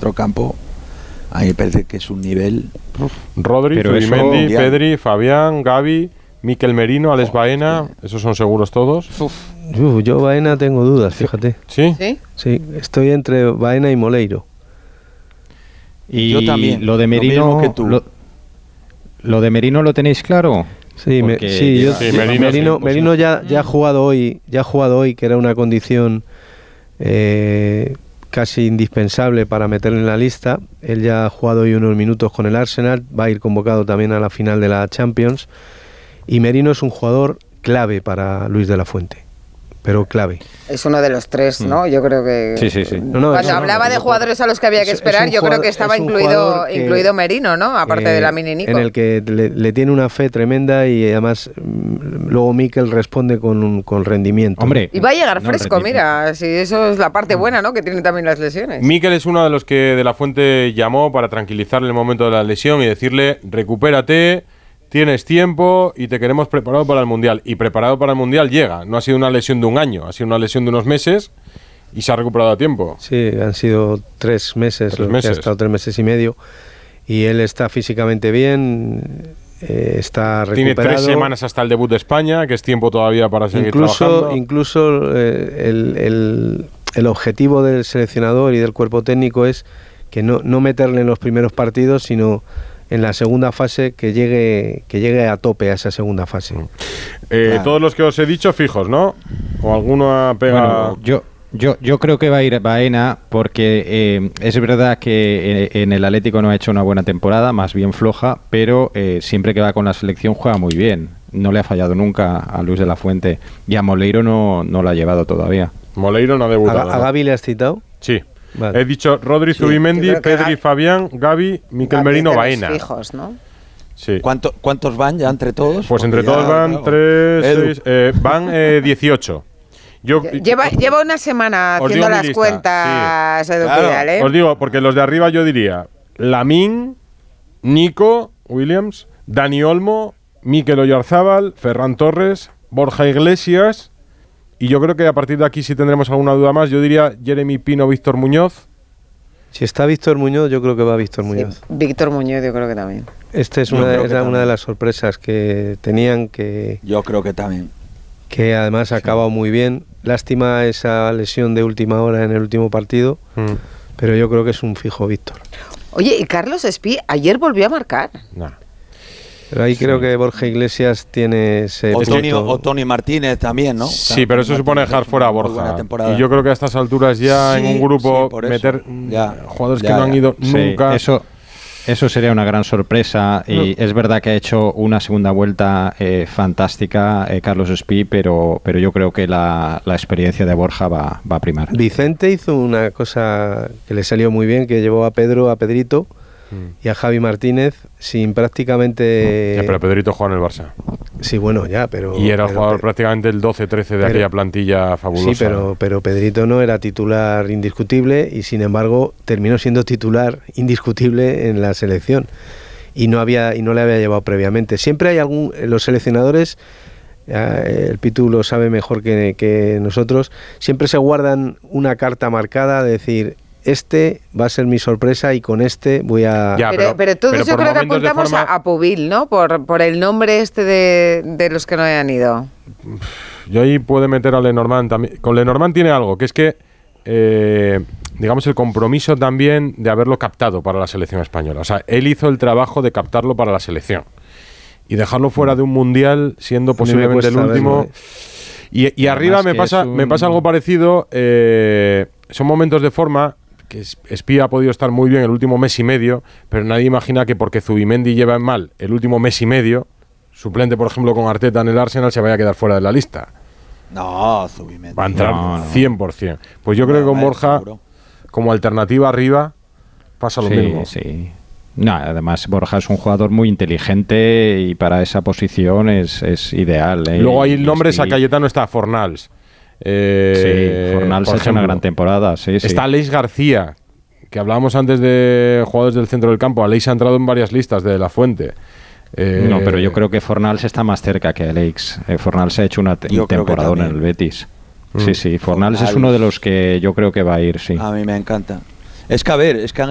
centrocampo, a mí me parece que es un nivel... Rodri, Zubimendi, Pedri, Fabián, Gavi, Mikel Merino, Alex Baena, esos son seguros todos. Yo Baena tengo dudas, fíjate. ¿Sí? Sí, estoy entre Baena y Moleiro. Y yo también, lo de Merino, lo mismo que tú. Lo de Merino lo tenéis claro. Sí, Merino ya ha jugado hoy, que era una condición casi indispensable para meterle en la lista. Él ya ha jugado hoy unos minutos con el Arsenal, va a ir convocado también a la final de la Champions. Y Merino es un jugador clave para Luis de la Fuente, pero clave. Es uno de los tres, ¿no? Yo creo que... Sí. Cuando hablaba de jugadores a los que había que esperar, yo creo que estaba incluido Merino, ¿no? Aparte de la Mini Nico. En el que le tiene una fe tremenda y además luego Mikel responde con rendimiento. Hombre, y va a llegar fresco, mira, si eso es la parte buena, ¿no? Que tiene también las lesiones. Mikel es uno de los que de la Fuente llamó para tranquilizarle el momento de la lesión y decirle, recupérate, tienes tiempo y te queremos preparado para el Mundial. Y preparado para el Mundial llega. No ha sido una lesión de un año, ha sido una lesión de unos meses y se ha recuperado a tiempo. Sí, han sido 3 meses, que ha estado 3 meses y medio. Y él está físicamente bien, está recuperado. Tiene 3 semanas hasta el debut de España, que es tiempo todavía para seguir trabajando. Incluso el objetivo del seleccionador y del cuerpo técnico es que no meterle en los primeros partidos, sino en la segunda fase, que llegue a tope a esa segunda fase. Todos los que os he dicho fijos, ¿no? ¿O alguno pega...? Bueno, yo creo que va a ir Baena, porque es verdad que en el Atlético no ha hecho una buena temporada, más bien floja, pero siempre que va con la selección juega muy bien. No le ha fallado nunca a Luis de la Fuente, y a Moleiro no lo ha ha llevado Moleiro no ha debutado. ¿A Gavi le has citado? Sí. Vale. He dicho Rodri, Zubimendi, Pedri, Fabián, Gavi, Mikel Merino, Baena. Fijos, ¿no? Sí. ¿Cuántos van ya entre todos? Pues entre todos van 3, 6, van 18. Lleva una semana haciendo las cuentas, Edu Pidal, ¿eh? Os digo, porque los de arriba yo diría Lamine, Nico Williams, Dani Olmo, Mikel Oyarzábal, Ferran Torres, Borja Iglesias. Y yo creo que a partir de aquí, si tendremos alguna duda más, yo diría Jeremy Pino, Víctor Muñoz. Si está Víctor Muñoz, yo creo que va Víctor Muñoz. Sí, Víctor Muñoz, yo creo que también. Era una de las sorpresas que tenían, que yo creo que también. Que además ha acabado muy bien. Lástima esa lesión de última hora en el último partido, pero yo creo que es un fijo Víctor. Oye, ¿y Carlos Espí ayer volvió a marcar? No. Pero ahí creo que Borja Iglesias tiene ese... O Tony Martínez también, ¿no? Sí, pero eso supone dejar fuera a Borja. Y yo creo que a estas alturas ya en un grupo meter jugadores que no han ido nunca... Eso sería una gran sorpresa. Y es verdad que ha hecho una segunda vuelta fantástica Carlos Espí, pero yo creo que la experiencia de Borja va a primar. Vicente hizo una cosa que le salió muy bien, que llevó a Pedrito y a Javi Martínez sin prácticamente... pero Pedrito juega en el Barça. Sí, bueno, ya, pero... Y era el jugador prácticamente el 12-13 de aquella plantilla fabulosa. Sí, pero Pedrito no era titular indiscutible y sin embargo terminó siendo titular indiscutible en la selección. Y no le había llevado previamente. Siempre hay los seleccionadores, el Pitu lo sabe mejor que nosotros, siempre se guardan una carta marcada de decir... Este va a ser mi sorpresa y con este voy a... Pero todos yo creo que apuntamos a Pubil, ¿no? Por el nombre de los que no hayan ido. Yo ahí puedo meter a Lenormand también. Con Lenormand tiene algo, que es que, digamos, el compromiso también de haberlo captado para la selección española. O sea, él hizo el trabajo de captarlo para la selección. Y dejarlo fuera de un mundial, siendo posiblemente el último... Y arriba me pasa algo parecido. Son momentos de forma... que Espí ha podido estar muy bien el último mes y medio, pero nadie imagina que porque Zubimendi lleva mal el último mes y medio, suplente por ejemplo con Arteta en el Arsenal, se vaya a quedar fuera de la lista. No, Zubimendi va a entrar 100%. Pues yo creo que con Borja, como alternativa arriba, pasa lo mismo. Sí. No, además Borja es un jugador muy inteligente y para esa posición es ideal. Luego hay nombres, a Cayetano está Fornals. Fornals ha hecho una gran temporada. Está Aleix García, que hablábamos antes de jugadores del centro del campo. Aleix ha entrado en varias listas de La Fuente. No, pero yo creo que Fornals está más cerca que Aleix. Fornals ha hecho una temporada en el Betis. Sí, Fornals es uno de los que yo creo que va a ir, sí. A mí me encanta. Es que, a ver, es que han